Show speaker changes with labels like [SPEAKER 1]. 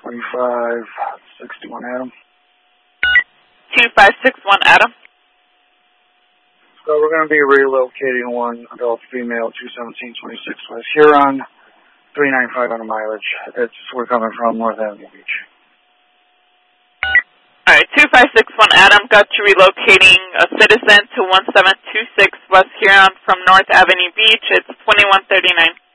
[SPEAKER 1] 2561 Adam.
[SPEAKER 2] 2561 Adam.
[SPEAKER 1] So we're going to be relocating one adult female, 21726 West Huron, 395 on the mileage. We're coming from North Avenue Beach.
[SPEAKER 2] All right, 2561 Adam, got you relocating a citizen to 1726 West Huron from North Avenue Beach. It's 2139.